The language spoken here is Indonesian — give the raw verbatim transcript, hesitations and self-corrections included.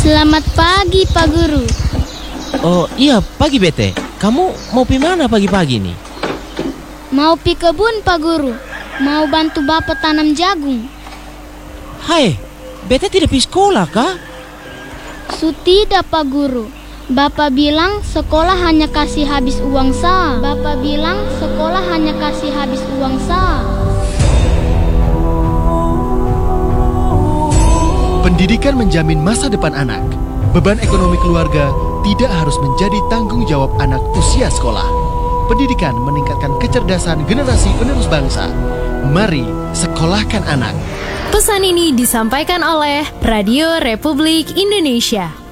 Selamat pagi, Pak Guru. Oh iya, pagi Bete. Kamu mau pi mana pagi-pagi nih? Mau pi kebun, Pak Guru. Mau bantu Bapak tanam jagung. Hai, Bete tidak pi sekolah kah? Su tidak, Pak Guru. Bapak bilang sekolah hanya kasih habis uang sah. Bapak bilang sekolah hanya kasih habis uang sah. Pendidikan menjamin masa depan anak. Beban ekonomi keluarga tidak harus menjadi tanggung jawab anak usia sekolah. Pendidikan meningkatkan kecerdasan generasi penerus bangsa. Mari sekolahkan anak. Pesan ini disampaikan oleh Radio Republik Indonesia.